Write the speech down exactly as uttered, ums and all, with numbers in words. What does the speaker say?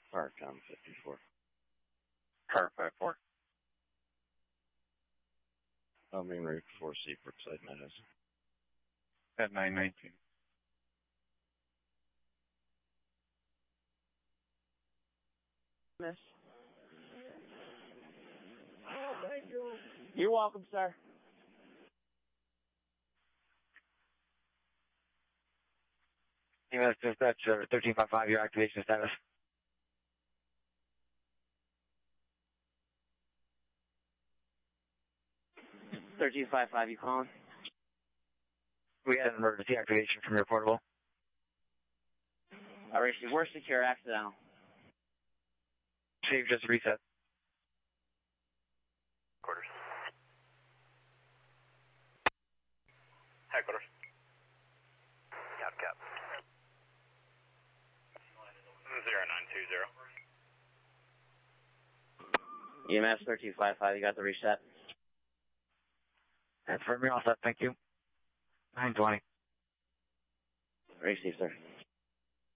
Paracom fifty-four. Car five four. Oh, main rate four C, Brookside, Meadows. At nine nineteen. Miss. You're welcome, sir. U S Dispatch, uh, thirteen five five, your activation status. thirteen five five, you calling? We had an emergency activation from your portable. All right, we're secure, accidental. Save just reset. Quarters. High quarters. Out cap. Zero nine two zero. E M S thirteen five five, you got the reset? That's for me all set, thank you. nine twenty. Receive, sir.